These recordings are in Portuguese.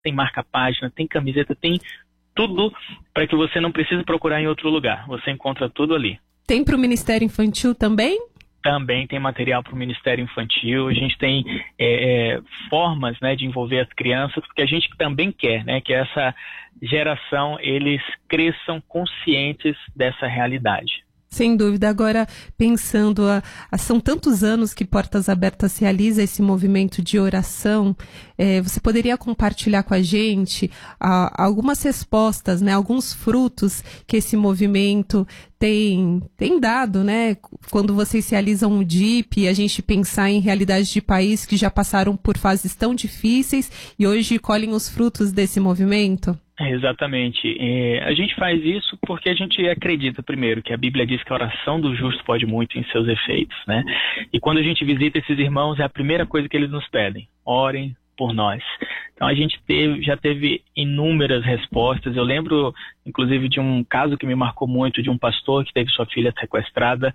tem marca-página, tem camiseta, tem tudo para que você não precise procurar em outro lugar. Você encontra tudo ali. Tem para o Ministério Infantil também? Também tem material para o Ministério Infantil. A gente tem formas, né, de envolver as crianças, porque a gente também quer, né, que essa geração, eles cresçam conscientes dessa realidade. Sem dúvida. Agora, pensando, são tantos anos que Portas Abertas realiza esse movimento de oração, você poderia compartilhar com a gente algumas respostas, né, alguns frutos que esse movimento tem dado, né? Quando vocês realizam o DIP, a gente pensar em realidades de país que já passaram por fases tão difíceis e hoje colhem os frutos desse movimento? Exatamente. A gente faz isso porque a gente acredita, primeiro, que a Bíblia diz que a oração do justo pode muito em seus efeitos, né? E quando a gente visita esses irmãos, é a primeira coisa que eles nos pedem: orem por nós. Então a gente já teve inúmeras respostas. Eu lembro, inclusive, de um caso que me marcou muito, de um pastor que teve sua filha sequestrada,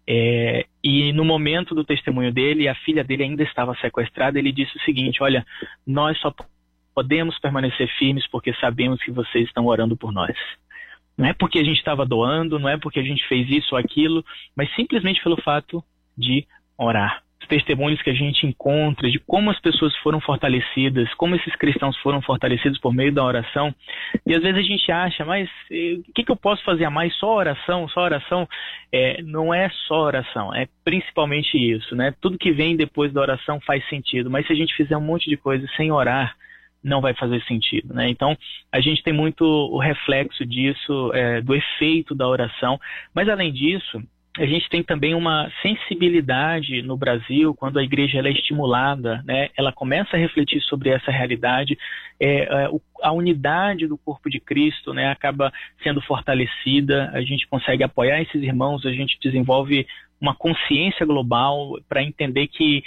e no momento do testemunho dele, a filha dele ainda estava sequestrada. Ele disse o seguinte: olha, nós só podemos permanecer firmes porque sabemos que vocês estão orando por nós. Não é porque a gente estava doando, não é porque a gente fez isso ou aquilo, mas simplesmente pelo fato de orar. Os testemunhos que a gente encontra de como as pessoas foram fortalecidas, como esses cristãos foram fortalecidos por meio da oração. E às vezes a gente acha, mas o que eu posso fazer a mais? Só oração? Só oração? Não é só oração, é principalmente isso, né? Tudo que vem depois da oração faz sentido, mas se a gente fizer um monte de coisa sem orar, não vai fazer sentido, né? Então, a gente tem muito o reflexo disso, do efeito da oração, mas além disso, a gente tem também uma sensibilidade no Brasil, quando a igreja ela é estimulada, né? Ela começa a refletir sobre essa realidade, a unidade do corpo de Cristo, né, acaba sendo fortalecida, a gente consegue apoiar esses irmãos, a gente desenvolve uma consciência global para entender que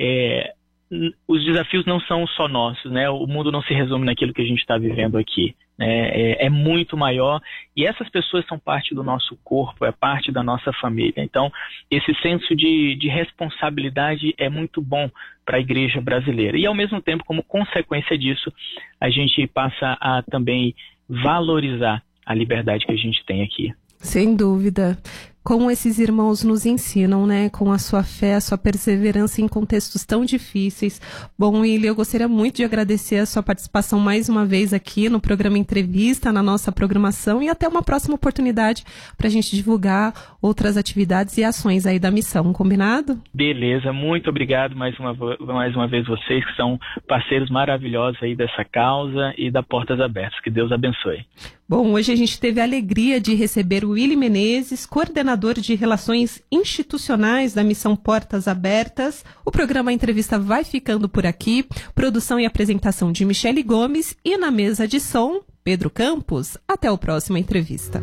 os desafios não são só nossos, né? O mundo não se resume naquilo que a gente está vivendo aqui, né? É muito maior, e essas pessoas são parte do nosso corpo, é parte da nossa família. Então, esse senso de responsabilidade é muito bom para a igreja brasileira. E, ao mesmo tempo, como consequência disso, a gente passa a também valorizar a liberdade que a gente tem aqui. Sem dúvida. Como esses irmãos nos ensinam, né? Com a sua fé, a sua perseverança em contextos tão difíceis. Bom, Willy, eu gostaria muito de agradecer a sua participação mais uma vez aqui no programa Entrevista, na nossa programação, e até uma próxima oportunidade para a gente divulgar outras atividades e ações aí da missão, combinado? Beleza, muito obrigado mais uma vez vocês, que são parceiros maravilhosos aí dessa causa e da Portas Abertas. Que Deus abençoe. Bom, hoje a gente teve a alegria de receber o Willy Menezes, coordenador de Relações Institucionais da Missão Portas Abertas. O programa Entrevista vai ficando por aqui. Produção e apresentação de Michele Gomes e na mesa de som, Pedro Campos. Até o próximo Entrevista.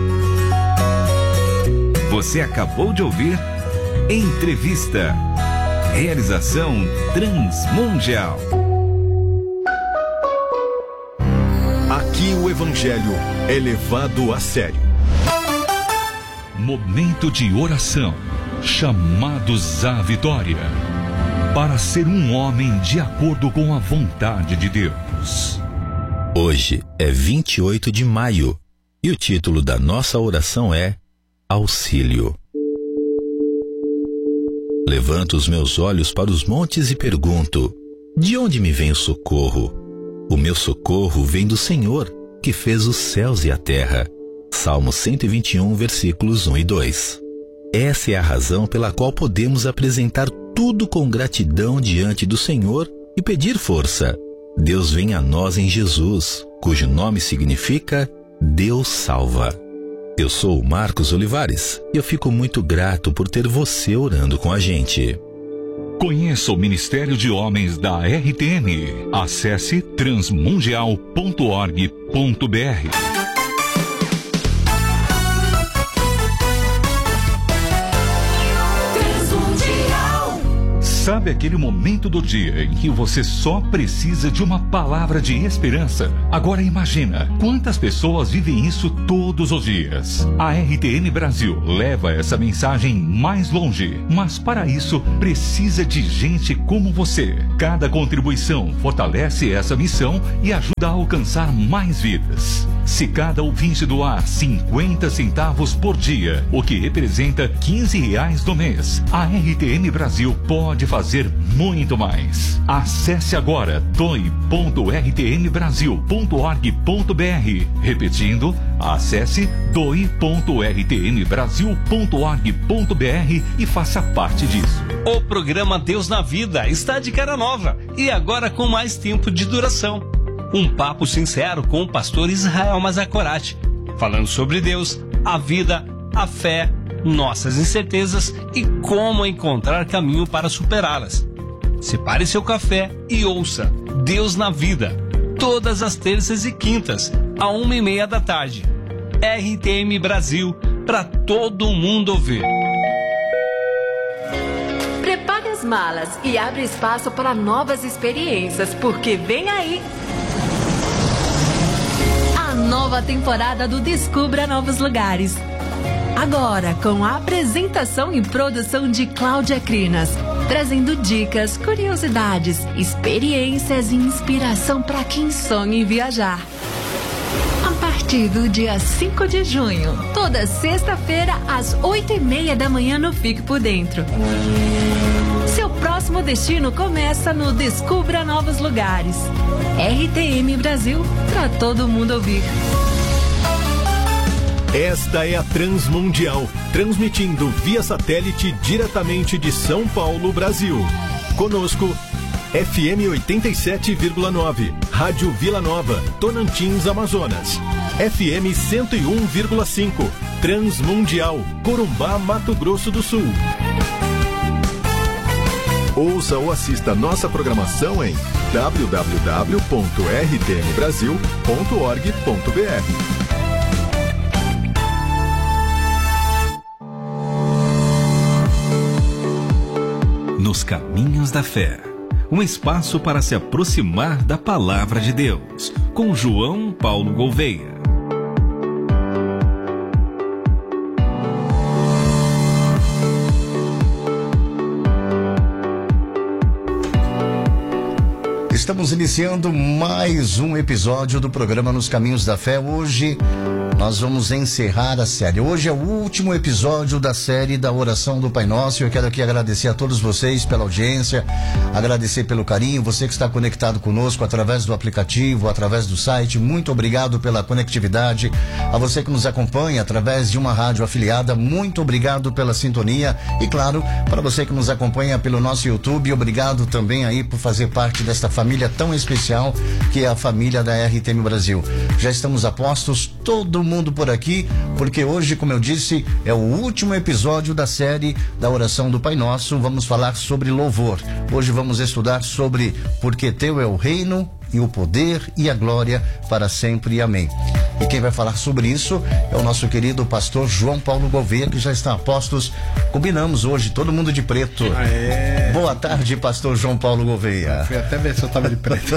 Você acabou de ouvir Entrevista. Realização Transmundial. Aqui o Evangelho é levado a sério. Momento de oração. Chamados à vitória. Para ser um homem de acordo com a vontade de Deus. Hoje é 28 de maio e o título da nossa oração é Auxílio. Levanto os meus olhos para os montes e pergunto: de onde me vem o socorro? O meu socorro vem do Senhor, que fez os céus e a terra. Salmo 121, versículos 1 e 2. Essa é a razão pela qual podemos apresentar tudo com gratidão diante do Senhor e pedir força. Deus vem a nós em Jesus, cujo nome significa Deus salva. Eu sou o Marcos Olivares e eu fico muito grato por ter você orando com a gente. Conheça o Ministério de Homens da RTM. Acesse transmundial.org.br. Sabe aquele momento do dia em que você só precisa de uma palavra de esperança? Agora imagina quantas pessoas vivem isso todos os dias. A RTM Brasil leva essa mensagem mais longe, mas para isso precisa de gente como você. Cada contribuição fortalece essa missão e ajuda a alcançar mais vidas. Se cada ouvinte doar 50 centavos por dia, o que representa R$15 no mês, a RTM Brasil pode fazer muito mais. Acesse agora doe.rtmbrasil.org.br. Repetindo, acesse doe.rtmbrasil.org.br e faça parte disso. O programa Deus na Vida está de cara nova e agora com mais tempo de duração. Um papo sincero com o pastor Israel Mazakorati, falando sobre Deus, a vida, a fé, nossas incertezas e como encontrar caminho para superá-las. Separe seu café e ouça Deus na Vida, todas as terças e quintas, à 1:30 da tarde. RTM Brasil, para todo mundo ouvir. Prepare as malas e abre espaço para novas experiências, porque vem aí a nova temporada do Descubra Novos Lugares. Agora, com a apresentação e produção de Cláudia Crinas, trazendo dicas, curiosidades, experiências e inspiração para quem sonha em viajar. A partir do dia 5 de junho, toda sexta-feira, às 8:30 da manhã no Fique por Dentro. Seu próximo destino começa no Descubra Novos Lugares. RTM Brasil, para todo mundo ouvir. Esta é a Transmundial, transmitindo via satélite diretamente de São Paulo, Brasil. Conosco, FM 87,9, Rádio Vila Nova, Tonantins, Amazonas. FM 101,5, Transmundial, Corumbá, Mato Grosso do Sul. Ouça ou assista nossa programação em www.rtmbrasil.org.br. Nos Caminhos da Fé, um espaço para se aproximar da Palavra de Deus, com João Paulo Gouveia. Estamos iniciando mais um episódio do programa Nos Caminhos da Fé. Hoje nós vamos encerrar a série. Hoje é o último episódio da série da oração do Pai Nosso. Eu quero aqui agradecer a todos vocês pela audiência, agradecer pelo carinho, você que está conectado conosco através do aplicativo, através do site. Muito obrigado pela conectividade. A você que nos acompanha através de uma rádio afiliada, muito obrigado pela sintonia. E claro, para você que nos acompanha pelo nosso YouTube, obrigado também aí por fazer parte desta família tão especial que é a família da RTM Brasil. Já estamos a postos, todo mundo por aqui, porque hoje, como eu disse, é o último episódio da série da oração do Pai Nosso. Vamos falar sobre louvor. Hoje vamos estudar sobre porque teu é o reino e o poder e a glória para sempre. Amém. E quem vai falar sobre isso é o nosso querido pastor João Paulo Gouveia, que já está a postos. Combinamos hoje, todo mundo de preto. Aê. Boa tarde, pastor João Paulo Gouveia. Fui até ver se eu tava de preto.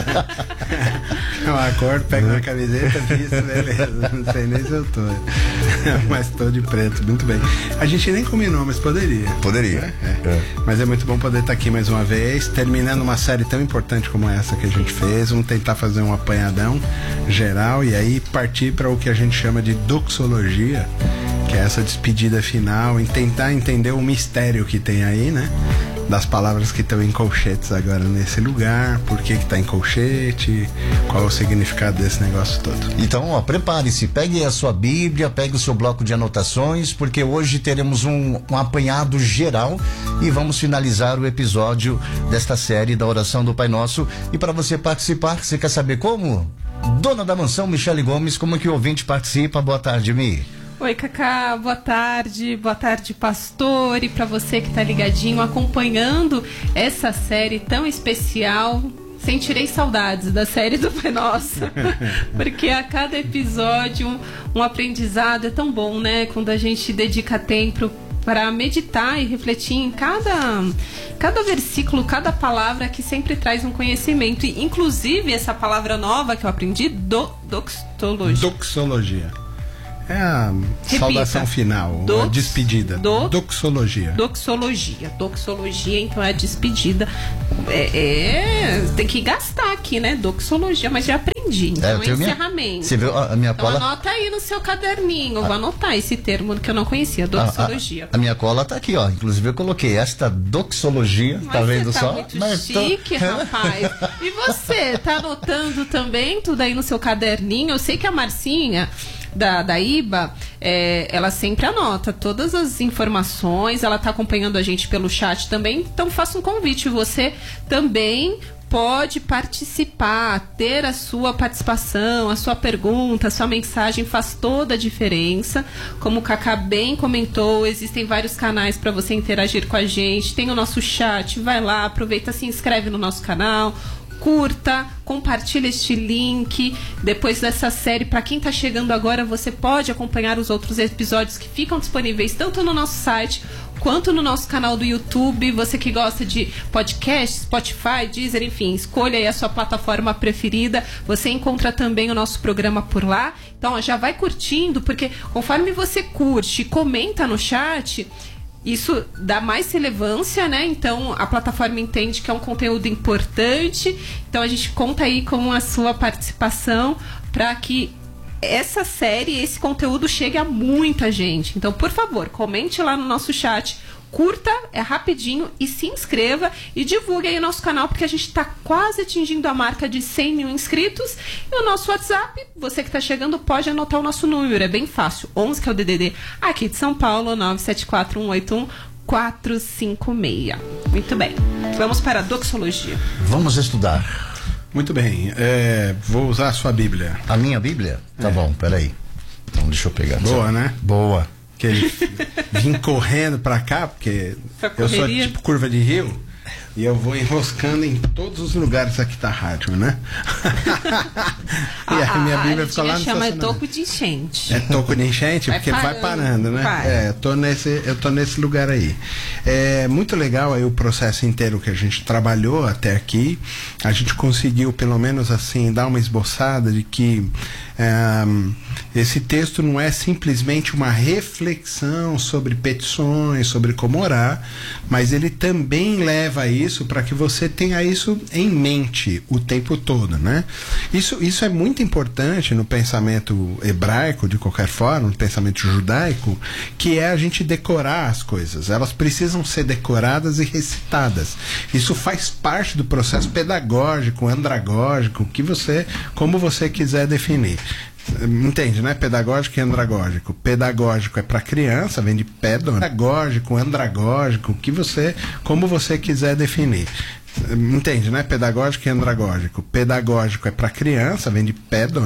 Eu acordo, pego minha camiseta, visto, beleza. Não sei nem se eu tô. Mas tô de preto, muito bem. A gente nem combinou, mas poderia. Poderia. Mas é muito bom poder estar aqui mais uma vez, terminando uma série tão importante como essa que a gente fez. Vamos tentar fazer um apanhadão geral e aí partir para o que a gente chama de doxologia, que é essa despedida final, em tentar entender o mistério que tem aí, né? Das palavras que estão em colchetes agora nesse lugar, por que tá em colchete, qual é o significado desse negócio todo. Então, ó, prepare-se, pegue a sua Bíblia, pegue o seu bloco de anotações, porque hoje teremos um apanhado geral e vamos finalizar o episódio desta série da oração do Pai Nosso. E para você participar, você quer saber como? Dona da mansão, Michele Gomes, como que o ouvinte participa? Boa tarde, Mi. Oi, Cacá, boa tarde, pastor, e para você que tá ligadinho, acompanhando essa série tão especial. Sentirei saudades da série do Pai Nosso, porque a cada episódio um aprendizado. É tão bom, né, quando a gente dedica tempo para meditar e refletir em cada versículo, cada palavra que sempre traz um conhecimento. E, inclusive, essa palavra nova que eu aprendi, doxologia. Doxologia. É a saudação final, a despedida. Doxologia. Doxologia, então é a despedida. Tem que gastar aqui, né? Doxologia, mas já aprendi. Então é encerramento. Você viu a minha cola? Então anota aí no seu caderninho. Vou anotar esse termo que eu não conhecia, doxologia. A minha cola tá aqui, ó. Inclusive eu coloquei esta doxologia. Mas tá vendo só? Muito chique, rapaz. E você, tá anotando também tudo aí no seu caderninho? Eu sei que a Marcinha da IBA, ela sempre anota todas as informações, ela está acompanhando a gente pelo chat também, então faça um convite, você também pode participar, ter a sua participação, a sua pergunta, a sua mensagem faz toda a diferença. Como o Cacá bem comentou, existem vários canais para você interagir com a gente, tem o nosso chat, vai lá, aproveita, se inscreve no nosso canal, curta, compartilha este link. Depois dessa série, para quem está chegando agora, você pode acompanhar os outros episódios que ficam disponíveis tanto no nosso site quanto no nosso canal do YouTube. Você que gosta de podcast, Spotify, Deezer, enfim, escolha aí a sua plataforma preferida. Você encontra também o nosso programa por lá. Então, já vai curtindo, porque conforme você curte e comenta no chat, isso dá mais relevância, né? Então a plataforma entende que é um conteúdo importante. Então a gente conta aí com a sua participação para que essa série, esse conteúdo chegue a muita gente. Então, por favor, comente lá no nosso chat, curta, é rapidinho, e se inscreva e divulgue aí o nosso canal, porque a gente está quase atingindo a marca de 100 mil inscritos. E o nosso WhatsApp, você que está chegando, pode anotar o nosso número, é bem fácil, 11, que é o DDD aqui de São Paulo, 974-181-456. Muito bem, vamos para a doxologia. Vamos estudar. Muito bem, vou usar a sua Bíblia. A minha Bíblia? Tá bom, peraí. Então deixa eu pegar. Boa, né? Boa. Que vim correndo pra cá, porque eu sou tipo curva de rio, e eu vou enroscando em todos os lugares aqui da rádio, né? E a minha Bíblia ficou lá no chama toco de enchente. É toco de enchente, porque vai parando, né? Vai. Eu tô nesse lugar aí. É muito legal aí o processo inteiro que a gente trabalhou até aqui. A gente conseguiu, pelo menos assim, dar uma esboçada de que esse texto não é simplesmente uma reflexão sobre petições, sobre como orar, mas ele também leva isso para que você tenha isso em mente o tempo todo, né? Isso é muito importante no pensamento hebraico, de qualquer forma, no pensamento judaico, que é a gente decorar as coisas. Elas precisam ser decoradas e recitadas. Isso faz parte do processo pedagógico, andragógico, como você quiser definir. Entende, né? Pedagógico e andragógico. Pedagógico é para criança, vem de pedagógico, andragógico, como você quiser definir. Entende, né? Pedagógico e andragógico. Pedagógico é para criança, vem de